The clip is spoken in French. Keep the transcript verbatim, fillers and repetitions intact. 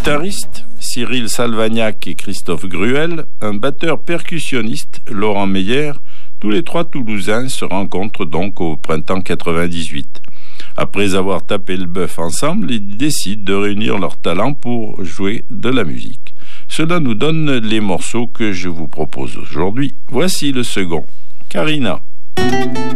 guitaristes, Cyril Salvagnac et Christophe Gruel, un batteur percussionniste, Laurent Meyer, tous les trois Toulousains se rencontrent donc au printemps quatre-vingt-dix-huit. Après avoir tapé le bœuf ensemble, ils décident de réunir leurs talents pour jouer de la musique. Cela nous donne les morceaux que je vous propose aujourd'hui. Voici le second, Karina.